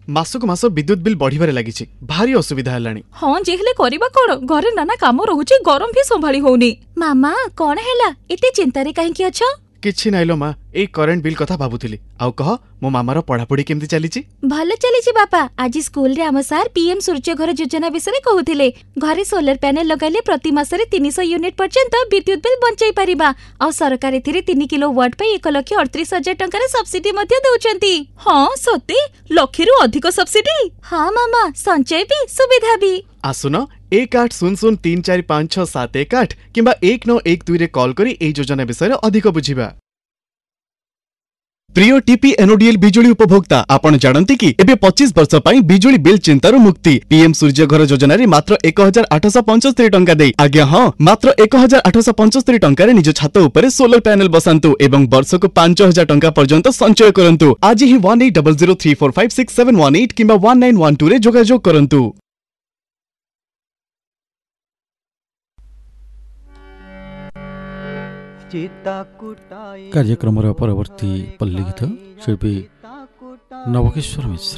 Mask मास विद्युत bill बढ़िबारे लागिछि भारी असुविधा हेलानी। हाँ जे हेले करबा कोन घरे नाना काम रहुछि गरम भी संभाली होउनी। मामा कोन हेला एते चिंता रे काहे कि अछ? किछि नाइलो माँ ए करेंट बिल कथा भाबुथिली। आउ कह मो मामार पढ़ापढ़ी केमती चलीछि? भले चलीछि बापा। आज स्कूल रे हम सार पीएम सूर्य घर योजना विषय कहूथिले। घरे सोलर पैनल लगाइले प्रति मासरे 300 यूनिट पर्यंत विद्युत बिल बंचाई परिबा। आ सरकार एथिरे 3 किलोवाट पे 1,38,000 टंका सब्सिडी मध्ये दउचंती। हाँ सते लक्षेरु अधिक सब्सिडी। हाँ मामा संचय भी सुविधा भी। आसुन 1800345671 किंबा 1912 रे कॉल करी ए योजना विषय अधिक बुझिबा। प्रिय टीपी एनओडीएल बिजुली उपभोक्ता आपण जानती कि एबे 25 वर्ष पई बिजुली बिल चिंतार मुक्ति पीएम सूर्य घर योजना रे मात्र 1875 टंका दे। आज्ञा हाँ मात्र 1875 टंका रे निज छात उपरे सोलर पैनल बसांतु एवं वर्ष को 5000 टंका पर्यंत संचय करंतु। आज ही 1800345671 किंबा 1912 रे जोगाजोग करंतु। कार्यक्रम परवर्ती पल्ली गीत शिल्पी नवकिशोर मिश्र।